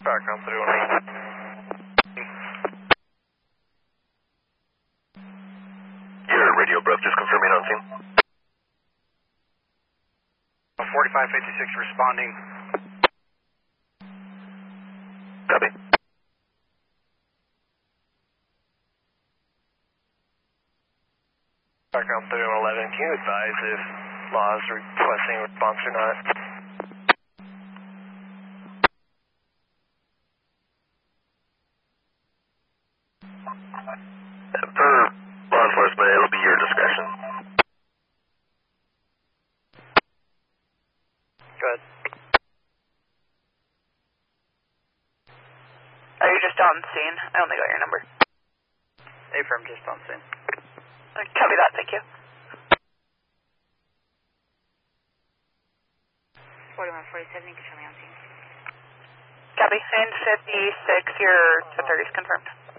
Background 318. Your radio broke, just confirming on scene. 4556 responding. Copy. Background 311, can you advise if law is requesting a response or not? Per law enforcement, it'll be your discretion. Good. Are you just on scene? I only got your number. Affirm, just on scene. Copy that, thank you. 4147, you can show me on scene. Copy. And 56, your 230 is confirmed.